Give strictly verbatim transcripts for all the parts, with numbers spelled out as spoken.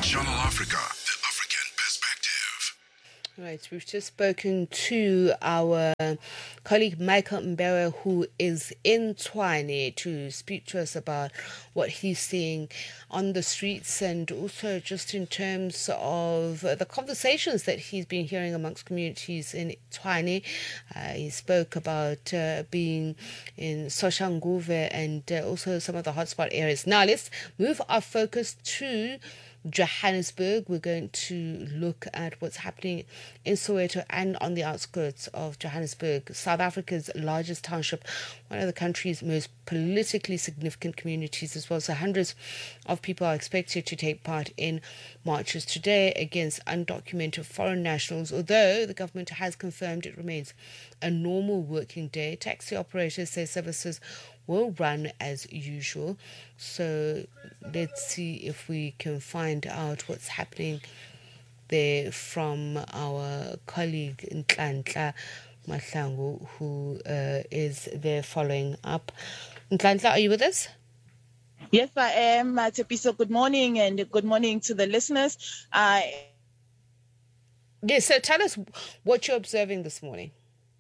Channel Africa, the African perspective. Right, we've just spoken to our colleague Michael Mbewe, who is in Tshwane, to speak to us about what he's seeing on the streets and also just in terms of the conversations that he's been hearing amongst communities in Tshwane. Uh, he spoke about uh, being in Soshanguve and uh, also some of the hotspot areas. Now let's move our focus to Johannesburg. We're going to look at what's happening in Soweto and on the outskirts of Johannesburg, South Africa's largest township, one of the country's most politically significant communities as well. So hundreds of people are expected to take part in marches today against undocumented foreign nationals, although the government has confirmed it remains a normal working day. Taxi operators say services will run as usual. So let's see if we can find out what's happening there from our colleague Nhlanhla Mahlangu, who uh, is there following up. Nhlanhla, are you with us? Yes, I am, uh, Tepiso. Good morning, and good morning to the listeners. Uh, yes, so tell us what you're observing this morning.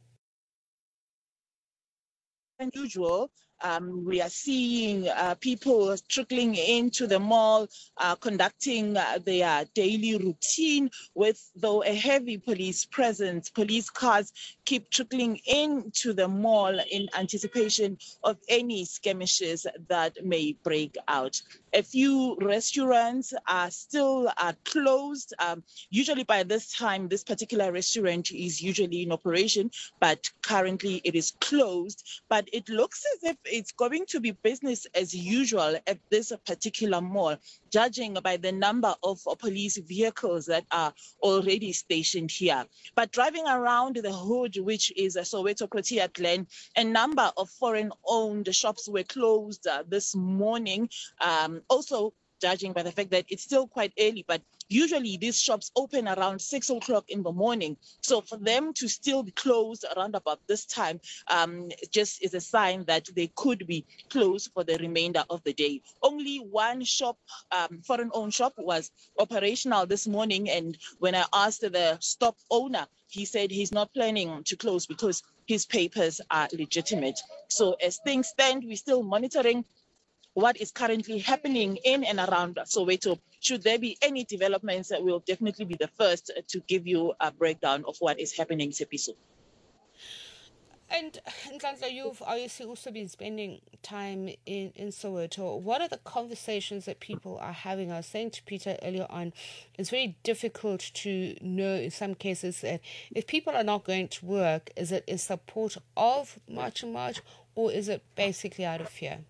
Unusual. Um, we are seeing uh, people trickling into the mall, uh, conducting uh, their daily routine with, though, a heavy police presence. Police cars keep trickling into the mall in anticipation of any skirmishes that may break out. A few restaurants are still uh, closed. Um, usually by this time, this particular restaurant is usually in operation, but currently it is closed. But it looks as if it's going to be business as usual at this particular mall, judging by the number of police vehicles that are already stationed here. But driving around the hood, which is a Soweto Protea Glen, a number of foreign-owned shops were closed uh, this morning. Um, also, judging by the fact that it's still quite early, but usually these shops open around six o'clock in the morning. So for them to still be closed around about this time um, just is a sign that they could be closed for the remainder of the day. Only one shop, um, foreign-owned shop, was operational this morning. And when I asked the stop owner, he said he's not planning to close because his papers are legitimate. So as things stand, we're still monitoring what is currently happening in and around Soweto. Should there be any developments, we'll definitely be the first to give you a breakdown of what is happening, Sepiso. And Nhlanhla, you've obviously also been spending time in, in Soweto. What are the conversations that people are having? I was saying to Peter earlier on, it's very difficult to know in some cases that if people are not going to work, is it in support of March and March, or is it basically out of fear?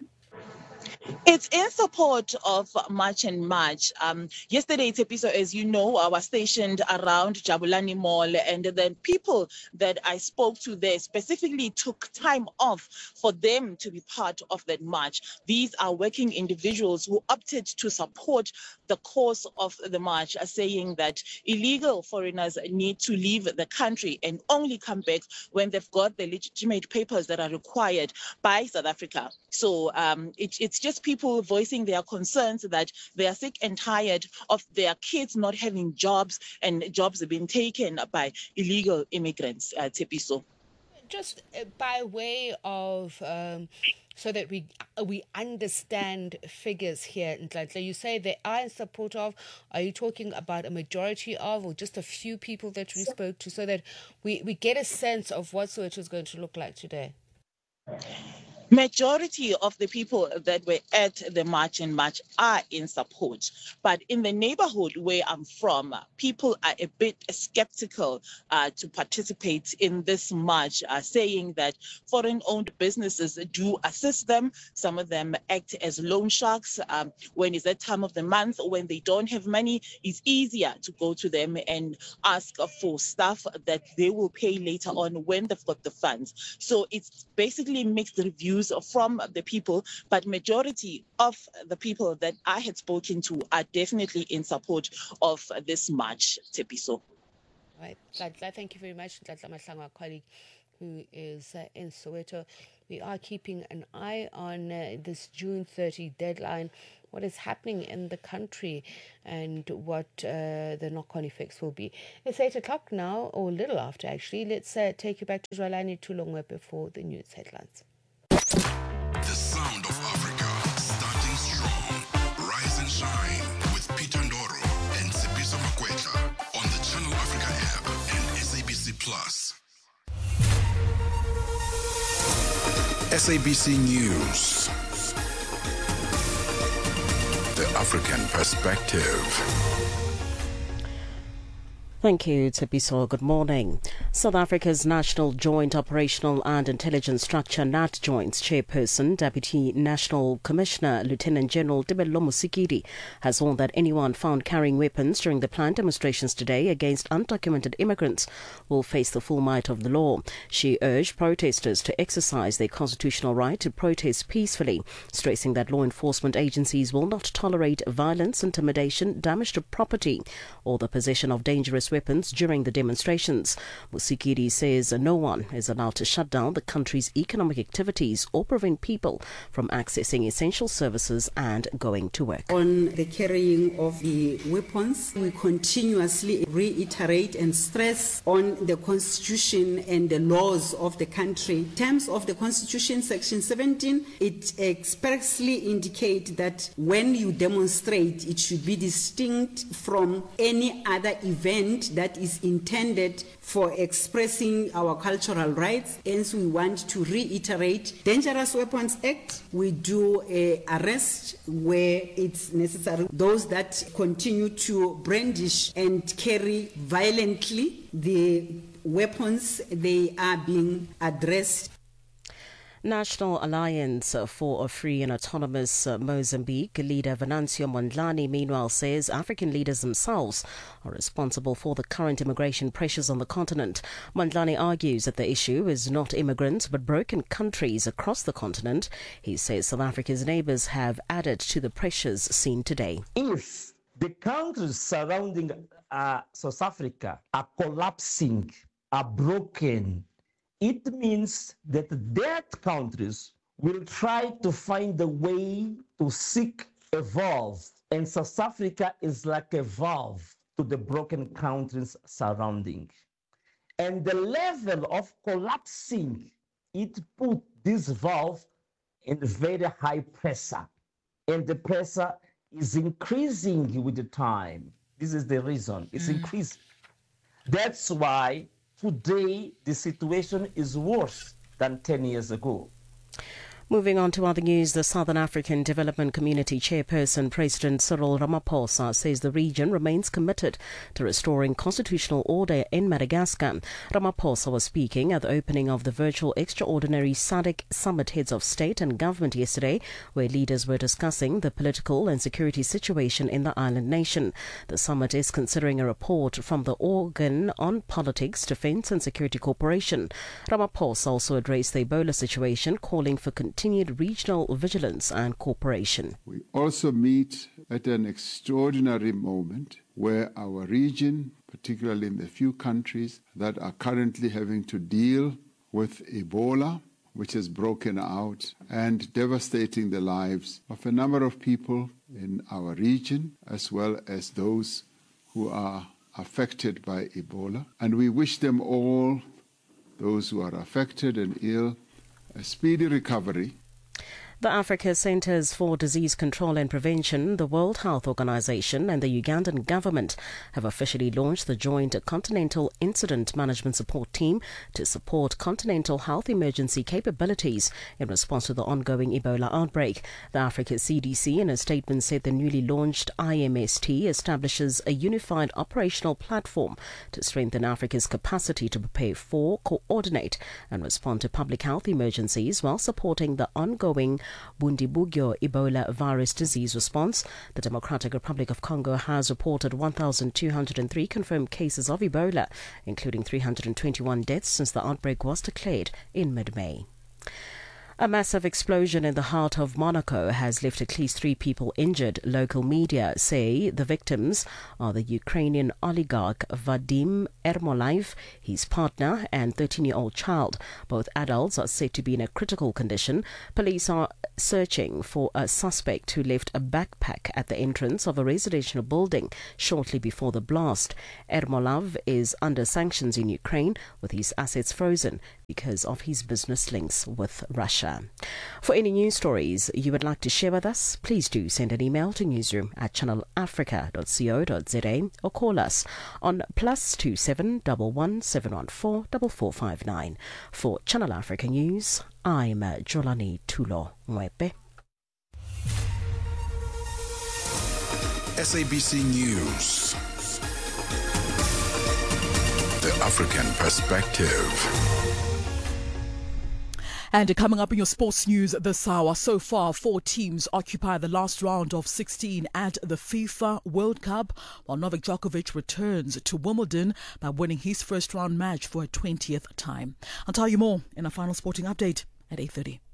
It's in support of March and March. Um, yesterday's episode, as you know, I was stationed around Jabulani Mall, and then people that I spoke to there specifically took time off for them to be part of that march. These are working individuals who opted to support the cause of the march, saying that illegal foreigners need to leave the country and only come back when they've got the legitimate papers that are required by South Africa. So um, it, it's just people voicing their concerns that they are sick and tired of their kids not having jobs, and jobs have been taken by illegal immigrants, uh, Tepiso. Just by way of, um, so that we we understand figures here, Nhlanhla, you say they are in support of, are you talking about a majority of, or just a few people that we spoke to, so that we, we get a sense of what Soweto is going to look like today? Majority of the people that were at the March and March are in support. But in the neighborhood where I'm from, people are a bit skeptical uh, to participate in this march, uh, saying that foreign-owned businesses do assist them. Some of them act as loan sharks. Um, when it's that time of the month, when they don't have money, it's easier to go to them and ask for stuff that they will pay later on when they've got the funds. So it's basically mixed reviews from the people, but majority of the people that I had spoken to are definitely in support of this march, Tepiso. Right. Thank you very much, Nhlanhla Mahlangu, our colleague who is uh, in Soweto. We are keeping an eye on uh, this June thirtieth deadline what is happening in the country and what uh, the knock-on effects will be. It's eight o'clock now, or a little after actually. Let's uh, take you back to Zwailani Tulongwe before the news headlines. The sound of Africa, starting strong. Rise and shine with Peter Ndoro and Sipiso Makwetla on the Channel Africa app and S A B C Plus. S A B C News. The African Perspective. Thank you, Tepiso. Good morning. South Africa's National Joint Operational and Intelligence Structure, NATJOINT's chairperson, Deputy National Commissioner Lieutenant General Tebello Musikiri, has warned that anyone found carrying weapons during the planned demonstrations today against undocumented immigrants will face the full might of the law. She urged protesters to exercise their constitutional right to protest peacefully, stressing that law enforcement agencies will not tolerate violence, intimidation, damage to property, or the possession of dangerous weapons during the demonstrations. Musikiri says no one is allowed to shut down the country's economic activities or prevent people from accessing essential services and going to work. On the carrying of the weapons, we continuously reiterate and stress on the Constitution and the laws of the country. In terms of the Constitution, Section seventeen, it expressly indicates that when you demonstrate, it should be distinct from any other event that is intended for expressing our cultural rights. Hence, we want to reiterate Dangerous Weapons Act. We do a arrest where it's necessary. Those that continue to brandish and carry violently the weapons, they are being addressed. National Alliance for a Free and Autonomous Mozambique leader Venancio Mondlane, meanwhile, says African leaders themselves are responsible for the current immigration pressures on the continent. Mondlane argues that the issue is not immigrants but broken countries across the continent. He says South Africa's neighbours have added to the pressures seen today. If the countries surrounding uh, South Africa are collapsing, are broken, it means that their countries will try to find a way to seek a valve. And South Africa is like a valve to the broken countries surrounding. And the level of collapsing, it put this valve in very high pressure. And the pressure is increasing with the time. This is the reason. It's mm. increasing. That's why today, the situation is worse than ten years ago. Moving on to other news, the Southern African Development Community Chairperson, President Cyril Ramaphosa, says the region remains committed to restoring constitutional order in Madagascar. Ramaphosa was speaking at the opening of the virtual extraordinary S A D C Summit Heads of State and Government yesterday, where leaders were discussing the political and security situation in the island nation. The summit is considering a report from the Organ on Politics, Defence and Security Corporation. Ramaphosa also addressed the Ebola situation, calling for continued continued regional vigilance and cooperation. We also meet at an extraordinary moment where our region, particularly in the few countries that are currently having to deal with Ebola, which has broken out and devastating the lives of a number of people in our region, as well as those who are affected by Ebola. And we wish them all, those who are affected and ill, a speedy recovery. The Africa Centres for Disease Control and Prevention, the World Health Organization and the Ugandan government have officially launched the Joint Continental Incident Management Support Team to support continental health emergency capabilities in response to the ongoing Ebola outbreak. The Africa C D C in a statement said the newly launched I M S T establishes a unified operational platform to strengthen Africa's capacity to prepare for, coordinate and respond to public health emergencies while supporting the ongoing Bundibugyo Ebola virus disease response. The Democratic Republic of Congo has reported one thousand two hundred three confirmed cases of Ebola, including three hundred twenty-one deaths since the outbreak was declared in mid-May. A massive explosion in the heart of Monaco has left at least three people injured. Local media say the victims are the Ukrainian oligarch Vadim Ermolaev, his partner and thirteen-year-old child. Both adults are said to be in a critical condition. Police are searching for a suspect who left a backpack at the entrance of a residential building shortly before the blast. Ermolaev is under sanctions in Ukraine with his assets frozen because of his business links with Russia. For any news stories you would like to share with us, please do send an email to newsroom at channel africa dot co dot za or call us on plus two seven one one seven one four four four five nine. For Channel Africa News, I'm Jolani Tulo Mwepe. S A B C News. The African Perspective. And coming up in your sports news this hour, so far four teams occupy the last round of sixteen at the FIFA World Cup, while Novak Djokovic returns to Wimbledon by winning his first round match for a twentieth time. I'll tell you more in a final sporting update at eight thirty.